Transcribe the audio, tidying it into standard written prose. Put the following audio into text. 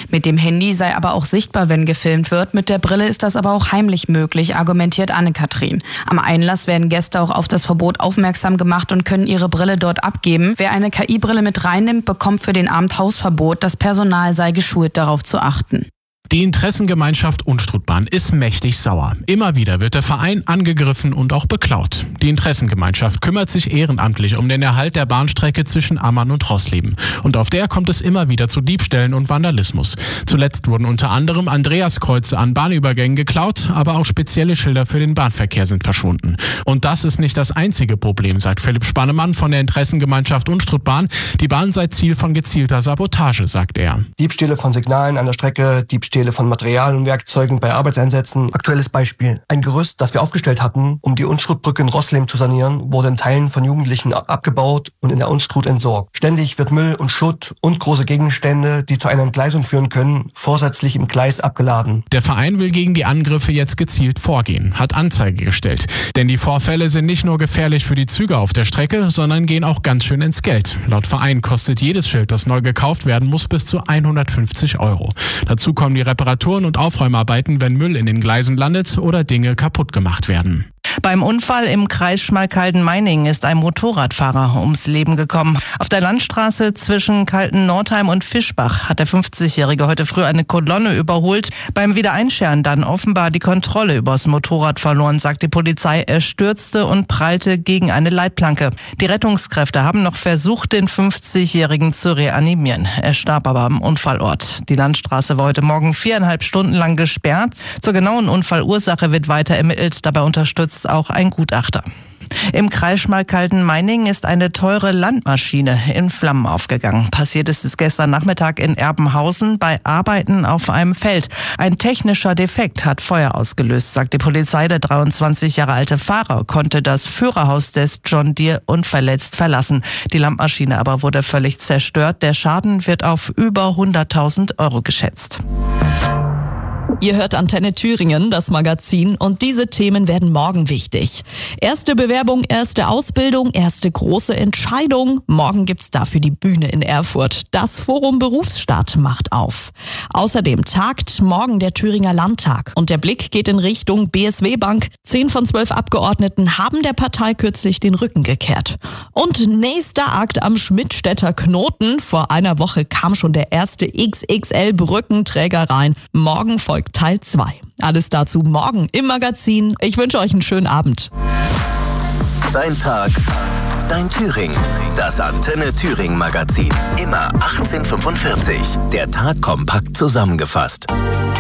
Mit dem Handy sei aber auch sichtbar, wenn gefilmt wird. Mit der Brille ist das aber auch heimlich möglich, argumentiert Anne-Kathrin. Am Einlass werden Gäste auch auf das Verbot aufmerksam gemacht und können ihre Brille dort abgeben. Wer eine KI-Brille mit reinnimmt, bekommt für den Abend Hausverbot. Das Personal sei geschult, darauf zu achten. Die Interessengemeinschaft Unstrutbahn ist mächtig sauer. Immer wieder wird der Verein angegriffen und auch beklaut. Die Interessengemeinschaft kümmert sich ehrenamtlich um den Erhalt der Bahnstrecke zwischen Ammann und Roßleben. Und auf der kommt es immer wieder zu Diebstählen und Vandalismus. Zuletzt wurden unter anderem Andreaskreuze an Bahnübergängen geklaut, aber auch spezielle Schilder für den Bahnverkehr sind verschwunden. Und das ist nicht das einzige Problem, sagt Philipp Spannemann von der Interessengemeinschaft Unstrutbahn. Die Bahn sei Ziel von gezielter Sabotage, sagt er. Diebstähle von Signalen an der Strecke, Diebstähle von Material und Werkzeugen bei Arbeitseinsätzen. Aktuelles Beispiel. Ein Gerüst, das wir aufgestellt hatten, um die Unstrutbrücke in Roßleben zu sanieren, wurde in Teilen von Jugendlichen abgebaut und in der Unstrut entsorgt. Ständig wird Müll und Schutt und große Gegenstände, die zu einer Entgleisung führen können, vorsätzlich im Gleis abgeladen. Der Verein will gegen die Angriffe jetzt gezielt vorgehen, hat Anzeige gestellt. Denn die Vorfälle sind nicht nur gefährlich für die Züge auf der Strecke, sondern gehen auch ganz schön ins Geld. Laut Verein kostet jedes Schild, das neu gekauft werden muss, bis zu 150 €. Dazu kommen die Reparaturen und Aufräumarbeiten, wenn Müll in den Gleisen landet oder Dinge kaputt gemacht werden. Beim Unfall im Kreis Schmalkalden-Meiningen ist ein Motorradfahrer ums Leben gekommen. Auf der Landstraße zwischen Kalten-Nordheim und Fischbach hat der 50-Jährige heute früh eine Kolonne überholt. Beim Wiedereinscheren dann offenbar die Kontrolle übers Motorrad verloren, sagt die Polizei. Er stürzte und prallte gegen eine Leitplanke. Die Rettungskräfte haben noch versucht, den 50-Jährigen zu reanimieren. Er starb aber am Unfallort. Die Landstraße war heute Morgen 4,5 Stunden lang gesperrt. Zur genauen Unfallursache wird weiter ermittelt. Dabei unterstützt auch ein Gutachter. Im Kreis Schmalkalden-Meiningen ist eine teure Landmaschine in Flammen aufgegangen. Passiert ist es gestern Nachmittag in Erbenhausen bei Arbeiten auf einem Feld. Ein technischer Defekt hat Feuer ausgelöst, sagt die Polizei. Der 23 Jahre alte Fahrer konnte das Führerhaus des John Deere unverletzt verlassen. Die Landmaschine aber wurde völlig zerstört. Der Schaden wird auf über 100.000 € geschätzt. Ihr hört Antenne Thüringen, das Magazin, und diese Themen werden morgen wichtig. Erste Bewerbung, erste Ausbildung, erste große Entscheidung. Morgen gibt's dafür die Bühne in Erfurt. Das Forum Berufsstadt macht auf. Außerdem tagt morgen der Thüringer Landtag. Und der Blick geht in Richtung BSW Bank. 10 von 12 Abgeordneten haben der Partei kürzlich den Rücken gekehrt. Und nächster Akt am Schmidtstädter Knoten. Vor einer Woche kam schon der erste XXL-Brückenträger rein. Morgen folgt Teil 2. Alles dazu morgen im Magazin. Ich wünsche euch einen schönen Abend. Dein Tag, dein Thüringen. Das Antenne Thüringen Magazin. Immer 18:45. Der Tag kompakt zusammengefasst.